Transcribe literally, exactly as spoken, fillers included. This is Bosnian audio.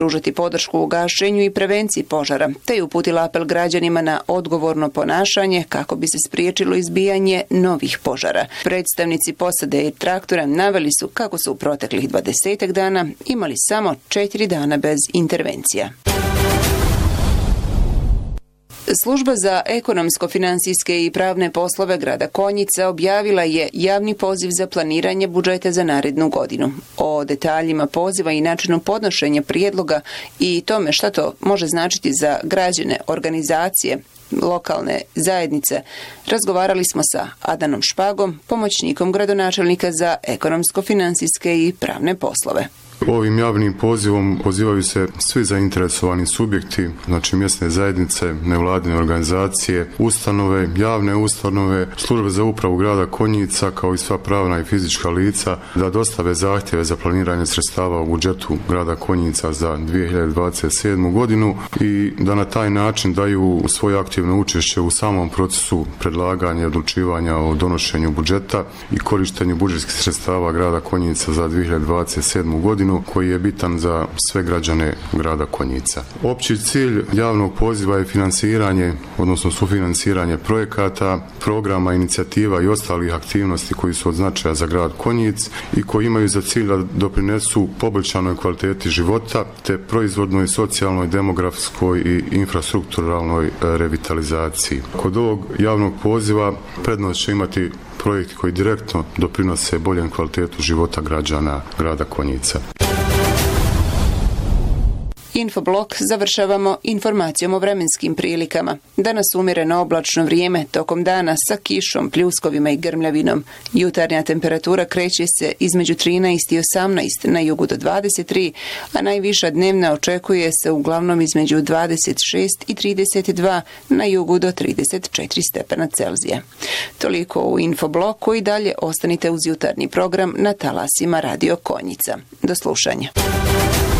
pružiti podršku u gašenju i prevenciji požara, te je uputila apel građanima na odgovorno ponašanje kako bi se spriječilo izbijanje novih požara. Predstavnici posade i traktora naveli su kako su u proteklih dvadesetak dana imali samo četiri dana bez intervencija. Služba za ekonomsko-finansijske i pravne poslove grada Konjica objavila je javni poziv za planiranje budžeta za narednu godinu. O detaljima poziva i načinu podnošenja prijedloga i tome šta to može značiti za građane, organizacije, lokalne zajednice, razgovarali smo sa Adanom Špagom, pomoćnikom gradonačelnika za ekonomsko-finansijske i pravne poslove. Ovim javnim pozivom pozivaju se svi zainteresovani subjekti, znači mjesne zajednice, nevladine organizacije, ustanove, javne ustanove, službe za upravu grada Konjica, kao i sva pravna i fizička lica, da dostave zahtjeve za planiranje sredstava u budžetu grada Konjica za dvije hiljade dvadeset sedmu. godinu i da na taj način daju svoje aktivno učešće u samom procesu predlaganja i odlučivanja o donošenju budžeta i korištenju budžetskih sredstava grada Konjica za dvije hiljade dvadeset sedmu. godinu, koji je bitan za sve građane grada Konjica. Opći cilj javnog poziva je finansiranje, odnosno sufinansiranje projekata, programa, inicijativa i ostalih aktivnosti koji su od značaja za grad Konjic i koji imaju za cilj da doprinesu poboljšanoj kvaliteti života te proizvodnoj, socijalnoj, demografskoj i infrastrukturalnoj revitalizaciji. Kod ovog javnog poziva prednost će imati projekti koji direktno doprinose boljem kvalitetu života građana grada Konjica. Infoblok završavamo informacijom o vremenskim prilikama. Danas umjereno oblačno vrijeme, tokom dana sa kišom, pljuskovima i grmljavinom. Jutarnja temperatura kreće se između trinaest i osamnaest, na jugu do dvadeset tri, a najviša dnevna očekuje se uglavnom između dvadeset šest i trideset dva, na jugu do trideset četiri stepena Celzija. Toliko u Infobloku i dalje ostanite uz jutarnji program na talasima Radio Konjica. Do slušanja.